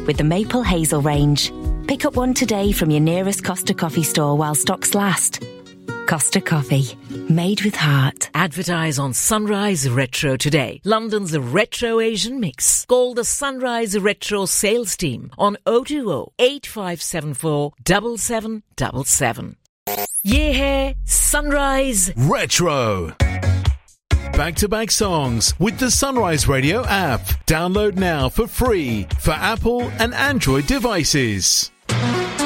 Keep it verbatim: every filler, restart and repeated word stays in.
with the Maple Hazel range. Pick up one today from your nearest Costa Coffee store while stocks last. Costa Coffee, made with heart. Advertise on Sunrise Retro today, London's retro Asian mix. Call the Sunrise Retro sales team on oh two oh, eight five seven four, seven seven seven seven. Ye hai Sunrise Retro. Back-to-back songs with the Sunrise Radio app. Download now for free for Apple and Android devices.